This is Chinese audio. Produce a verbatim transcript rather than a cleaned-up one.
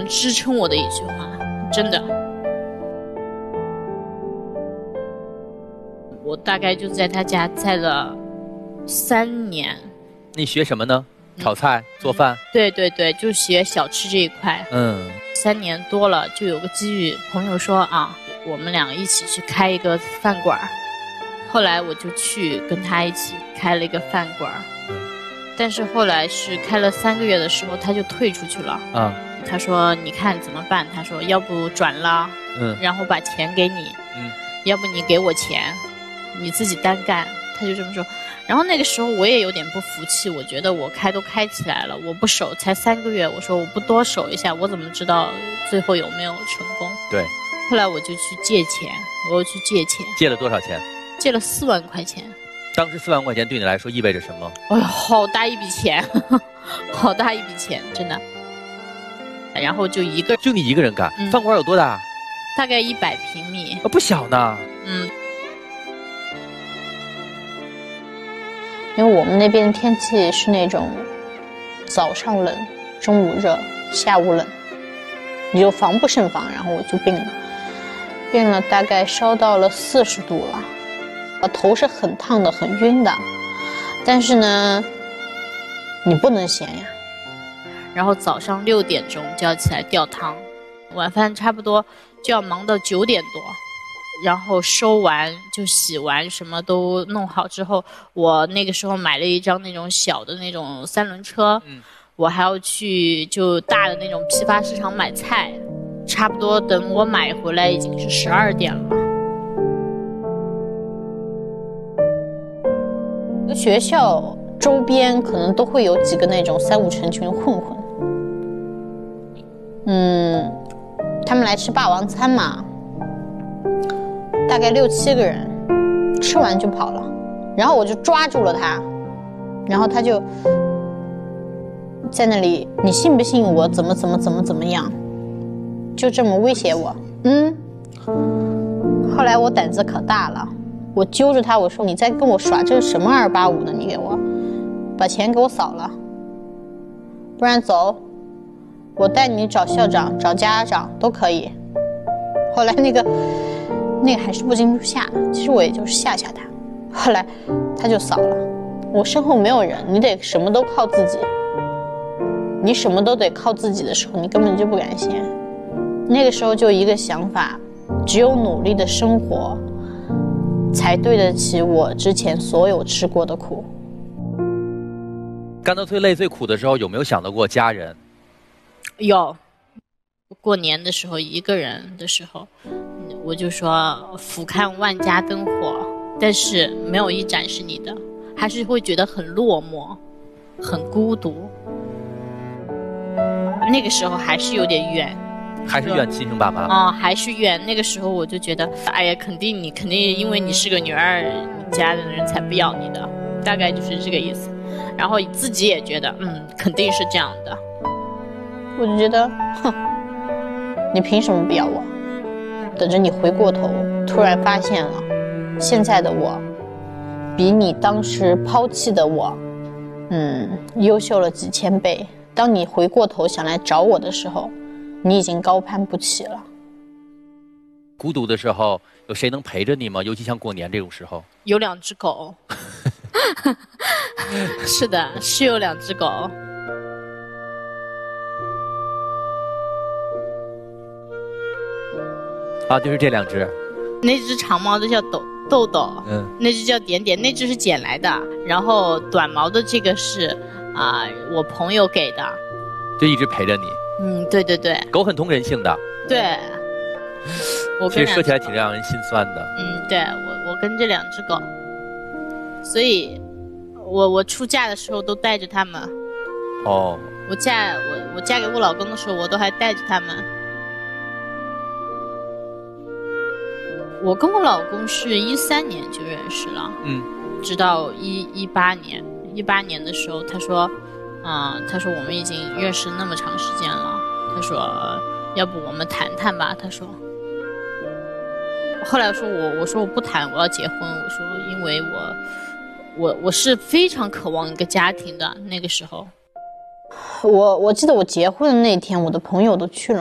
支撑我的一句话，真的。我大概就在他家在了三年。 你学什么呢？炒菜、嗯、做饭？ 对对对，就学小吃这一块。 嗯， 三年多了，就有个机遇，朋友说啊，我们两个一起去开一个饭馆。后来我就去跟他一起开了一个饭馆。嗯，但是后来是开了三个月的时候，他就退出去了。啊，他说你看怎么办？他说要不转了，嗯，然后把钱给你，嗯，要不你给我钱，你自己单干。他就这么说。然后那个时候我也有点不服气，我觉得我开都开起来了，我不守才三个月，我说我不多守一下，我怎么知道最后有没有成功？ 对。 后来我就去借钱，我又去借钱。 借了多少钱？借了四万块钱。 当时四万块钱对你来说意味着什么？ 哎呦，好大一笔钱，好大一笔钱，真的。然后就一个， 就你一个人干，嗯、饭馆有多大？ 大概一百平米。 啊，不小呢。 嗯。 因为我们那边天气是那种早上冷，中午热，下午冷，你就防不胜防。然后我就病了，病了大概烧到了四十度了，头是很烫的，很晕的。但是呢，你不能闲呀。 然后早上六点钟就要起来吊汤，晚饭差不多就要忙到九点多。然后收完就洗完，什么都弄好之后，我那个时候买了一张那种小的那种三轮车，嗯，我还要去就大的那种批发市场买菜，差不多等我买回来已经是十二点了。 学校周边可能都会有几个那种三五成群的混混，嗯，他们来吃霸王餐嘛。大概六七个人，吃完就跑了，然后我就抓住了他，然后他就在那里，你信不信我怎么怎么怎么怎么样，就这么威胁我。嗯，后来我胆子可大了，我揪着他，我说你在跟我耍这是什么二八五呢？你给我把钱给我扫了，不然走，我带你找校长找家长都可以。后来那个那个还是不禁就吓，其实我也就是吓吓他，后来他就扫了。我身后没有人，你得什么都靠自己，你什么都得靠自己的时候，你根本就不敢闲。那个时候就一个想法，只有努力的生活才对得起我之前所有吃过的苦。 干到最累最苦的时候，有没有想到过家人？ 有，过年的时候一个人的时候，我就说俯瞰万家灯火，但是没有一盏是你的，还是会觉得很落寞，很孤独。那个时候还是有点怨， 还是怨亲生爸妈啊、嗯，还是怨。那个时候我就觉得，哎呀，肯定你肯定因为你是个女儿，你家的人才不要你的，大概就是这个意思。然后自己也觉得，嗯，肯定是这样的。 我就觉得，哼，你凭什么不要我？等着你回过头，突然发现了，现在的我，比你当时抛弃的我，嗯，优秀了几千倍。当你回过头想来找我的时候，你已经高攀不起了。 孤独的时候，有谁能陪着你吗？尤其像过年这种时候。 有两只狗。是的，是有两只狗。 啊，就是这两只。 那只长毛的叫豆豆豆，嗯，那只叫点点，那只是捡来的。然后短毛的这个是啊、呃，我朋友给的。 就一直陪着你。 嗯，对对对。 狗很通人性的。 对。我其实说起来挺让人心酸的。 嗯，对，我我跟这两只狗，所以我我出嫁的时候都带着它们。 哦。 我嫁我我嫁给我老公的时候，我都还带着它们。我跟我老公是一三年就认识了，嗯，直到一一八年，一八年的时候，他说，啊、呃，他说我们已经认识那么长时间了，他说，要不我们谈谈吧，他说。后来我说我我说我不谈，我要结婚，我说因为我我我是非常渴望一个家庭的那个时候。 我我记得我结婚的那天，我的朋友都去了。